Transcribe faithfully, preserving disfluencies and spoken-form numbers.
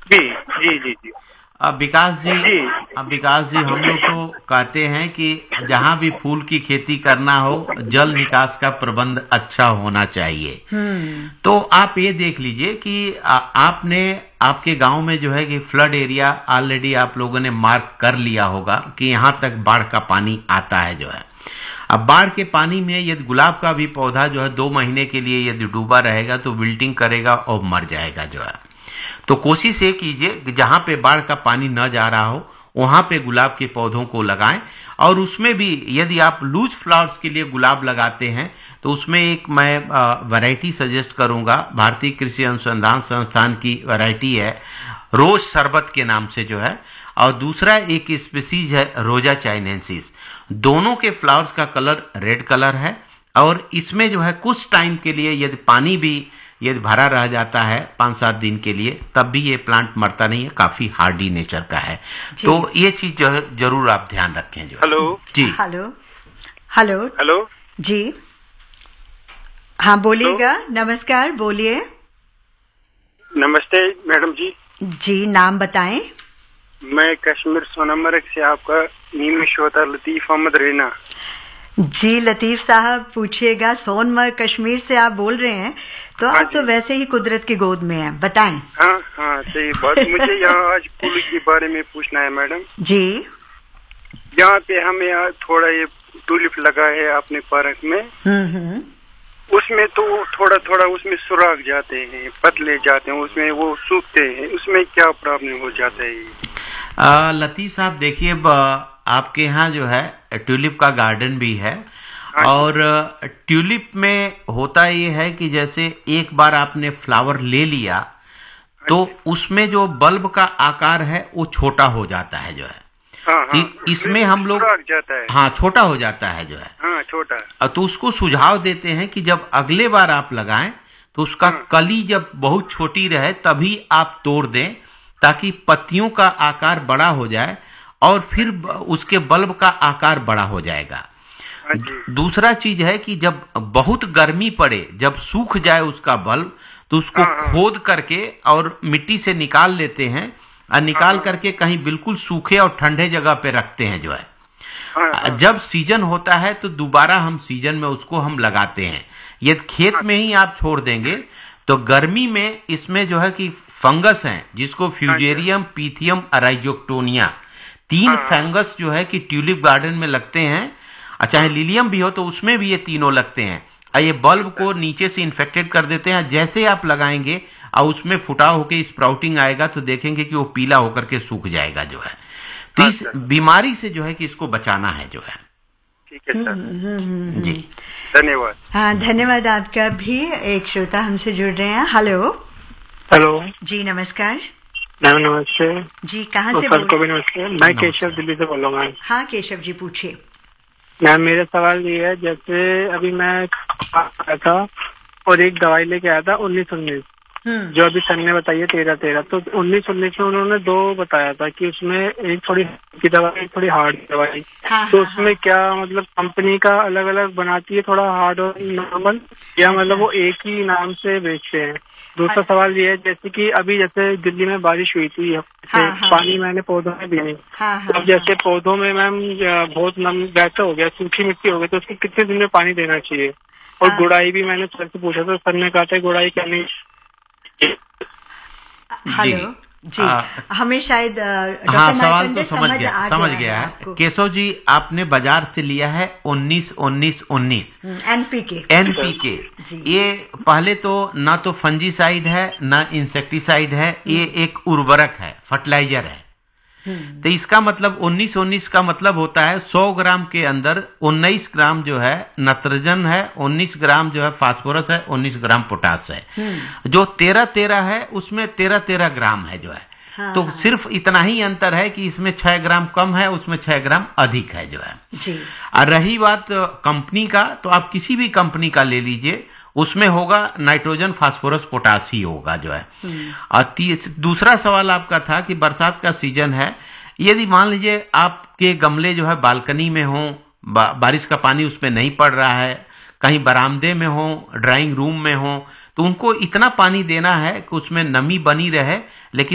जी जी जी जी। अब विकास जी जी अब विकास जी हम लोग तो कहते हैं कि जहाँ भी फूल की खेती करना हो जल निकास का प्रबंध अच्छा होना चाहिए। हम्म। तो आप ये देख लीजिए कि आ, आपने आपके गांव में जो है कि फ्लड एरिया ऑलरेडी आप लोगों ने मार्क कर लिया होगा कि यहाँ तक बाढ़ का पानी आता है जो है। अब बाढ़ के पानी में यदि गुलाब का भी पौधा जो है दो महीने के लिए यदि डूबा रहेगा तो विल्टिंग करेगा और मर जाएगा जो है। तो कोशिश ये कीजिए कि जहां पे बाढ़ का पानी न जा रहा हो वहां पे गुलाब के पौधों को लगाएं। और उसमें भी यदि आप लूज फ्लावर्स के लिए गुलाब लगाते हैं तो उसमें एक मैं वैरायटी सजेस्ट करूंगा, भारतीय कृषि अनुसंधान संस्थान की वैरायटी है रोज शरबत के नाम से जो है। और दूसरा एक स्पीसीज है रोजा चाइनेंसिस। दोनों के फ्लावर्स का कलर रेड कलर है और इसमें जो है कुछ टाइम के लिए यदि पानी भी यदि भरा रह जाता है पाँच सात दिन के लिए तब भी ये प्लांट मरता नहीं है, काफी हार्डी नेचर का है। तो ये चीज जरूर आप ध्यान रखें जो। हेलो जी हेलो हेलो हेलो जी हाँ बोलिएगा। नमस्कार, बोलिए। नमस्ते मैडम जी। जी नाम बताएं। मैं कश्मीर सोनामर्ग से आपका नीमिश होता लतीफ अहमद रेना। जी लतीफ साहब पूछिएगा। सोनमर्ग कश्मीर से आप बोल रहे हैं तो हाँ आप तो वैसे ही कुदरत की गोद में हैं, बताएं। हाँ हाँ सही बात। मुझे यहाँ आज फूल के बारे में पूछना है मैडम जी। यहाँ पे हमें यहाँ थोड़ा ये टूलिप लगा है अपने पार्क में। हम्म हम्म। उसमें तो थोड़ा थोड़ा उसमें सुराख जाते हैं, पतले जाते हैं, उसमें वो सूखते हैं, उसमें क्या प्रॉब्लम हो जाता है? आ, लतीफ साहब देखिए आपके यहाँ जो है ट्यूलिप का गार्डन भी है और ट्यूलिप में होता ये है कि जैसे एक बार आपने फ्लावर ले लिया तो उसमें जो बल्ब का आकार है वो छोटा हो जाता है जो है। हाँ, हाँ, इसमें हम लोग जाता है। हाँ छोटा हो जाता है जो है। हाँ छोटा। तो उसको सुझाव देते हैं कि जब अगले बार आप लगाएं तो उसका हाँ। कली जब बहुत छोटी रहे तभी आप तोड़ दें ताकि पत्तियों का आकार बड़ा हो जाए और फिर उसके बल्ब का आकार बड़ा हो जाएगा। दूसरा चीज है कि जब बहुत गर्मी पड़े, जब सूख जाए उसका बल्ब तो उसको हाँ, खोद करके और मिट्टी से निकाल लेते हैं और निकाल हाँ, करके कहीं बिल्कुल सूखे और ठंडे जगह पे रखते हैं जो है। हाँ, जब सीजन होता है तो दोबारा हम सीजन में उसको हम लगाते हैं। यदि खेत हाँ, में ही आप छोड़ देंगे तो गर्मी में इसमें जो है कि फंगस हैं जिसको फ्यूजेरियम पीथियम अराइजोक्टोनिया तीन हाँ, फंगस जो है कि ट्यूलिप गार्डन में लगते हैं। चाहे लिलियम भी हो तो उसमें भी ये तीनों लगते हैं और ये बल्ब को नीचे से इन्फेक्टेड कर देते हैं। जैसे आप लगाएंगे और उसमें फुटा होकर स्प्राउटिंग आएगा तो देखेंगे कि वो पीला होकर के सूख जाएगा जो है। तो इस बीमारी से जो है कि इसको बचाना है जो है। ठीक है सर जी धन्यवाद। हाँ धन्यवाद आपका भी। एक श्रोता हमसे जुड़ रहे हैं। हेलो हेलो जी नमस्कार। मैम नमस्ते। जी कहाँ से सर बोल? को भी नमस्ते। मैं केशव दिल्ली से बोल रहा हूँ। हाँ केशव जी पूछिए। मैम मेरा सवाल ये है, जैसे अभी मैं आया था और एक दवाई लेके आया था उन्नीस उन्नीस जो अभी सर ने बताई है तेरह तेरह, तो उन्नीस उन्नीस में उन्होंने दो बताया था कि उसमें एक थोड़ी की दवाई एक थोड़ी हार्ड की दवाई। हाँ, तो हाँ, उसमें हाँ। क्या मतलब कंपनी का अलग अलग बनाती है थोड़ा हार्ड और नॉर्मल, या अच्छा। मतलब वो एक ही नाम से बेचते हैं? दूसरा हाँ। सवाल ये है, जैसे कि अभी जैसे दिल्ली में बारिश हुई थी, हाँ, हाँ। पानी मैंने पौधों में दिया नहीं। हाँ, हाँ, अब जैसे पौधों में मैम बहुत नम वैसा हो गया, सूखी मिट्टी हो गई, तो उसको कितने दिन में पानी देना चाहिए? और हाँ। गुड़ाई भी मैंने सर से पूछा था, सर ने कहा था गुड़ाई करनी। हेलो जी आ, हमें शायद हाँ सवाल तो समझ गया समझ गया है। केशव जी आपने बाजार से लिया है उन्नीस उन्नीस उन्नीस एनपीके एनपीके। ये पहले तो ना तो फंजीसाइड है ना इंसेक्टिसाइड है, ये एक उर्वरक है, फर्टिलाइजर है। तो इसका मतलब उन्नीस उन्नीस का मतलब होता है सौ ग्राम के अंदर उन्नीस ग्राम जो है नाइट्रोजन है, उन्नीस ग्राम जो है फास्फोरस है, उन्नीस ग्राम पोटास है। जो तेरह तेरह है उसमें तेरह तेरह ग्राम है जो है। हाँ, तो हाँ। सिर्फ इतना ही अंतर है कि इसमें छह ग्राम कम है, उसमें छह ग्राम अधिक है जो है जी। और रही बात कंपनी का, तो आप किसी भी कंपनी का ले लीजिए, उसमें होगा नाइट्रोजन फास्फोरस पोटास ही होगा जो है। और दूसरा सवाल आपका था कि बरसात का सीजन है, यदि मान लीजिए आपके गमले जो है बालकनी में हो, बा, बारिश का पानी उसमें नहीं पड़ रहा है, कहीं बरामदे में हो, ड्राइंग रूम में हो, तो उनको इतना पानी देना है कि उसमें नमी बनी रहे, लेकिन